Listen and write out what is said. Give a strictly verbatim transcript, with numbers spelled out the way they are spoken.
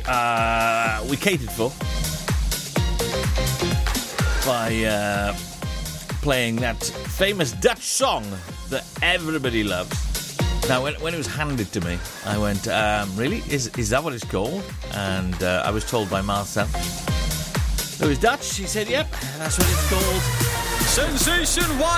uh, we catered for by uh, playing that famous Dutch song that everybody loves. Now, when, when it was handed to me, I went, um, really? Is is that what it's called? And uh, I was told by Marcel, who is Dutch, he said, yep, that's what it's called. Sensation